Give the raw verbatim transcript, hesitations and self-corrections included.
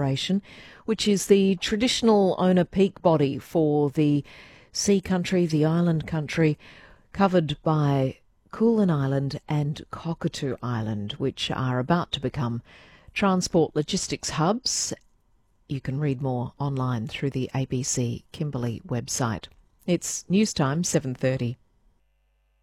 Federation, which is the traditional owner peak body for the sea country, the island country, covered by Kulin Island and Cockatoo Island, which are about to become transport logistics hubs. You can read more online through the A B C Kimberley website. It's news time, seven thirty.